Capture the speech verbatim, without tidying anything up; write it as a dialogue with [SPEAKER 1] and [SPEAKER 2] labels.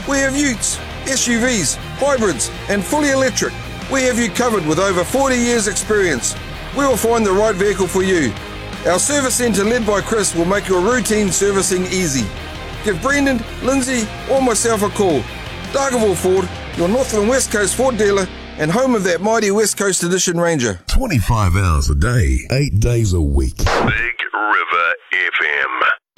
[SPEAKER 1] We have utes, S U Vs, hybrids, and fully electric. We have you covered with over forty years experience. We will find the right vehicle for you. Our service centre led by Chris will make your routine servicing easy. Give Brendan, Lindsay or myself a call. Dargaville Ford, your North and West Coast Ford dealer and home of that mighty West Coast Edition Ranger.
[SPEAKER 2] twenty-five hours a day, eight days a week.
[SPEAKER 3] Big River F M.